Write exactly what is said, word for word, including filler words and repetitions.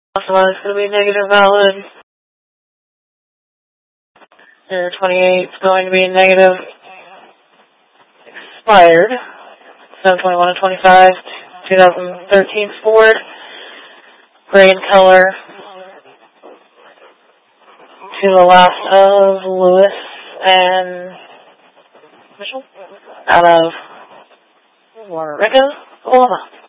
Also, it's going to be negative valid. Year twenty-eight is going to be negative expired. seven twenty-one and twenty-five, twenty thirteen Ford. Gray in color. To the last of Lewis and Mitchell. Out of Waterrica, Oklahoma.